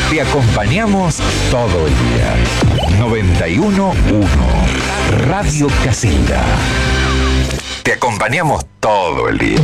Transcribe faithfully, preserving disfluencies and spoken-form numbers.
Te acompañamos todo el día. noventa y uno punto uno Radio Casilda. Te acompañamos todo el día.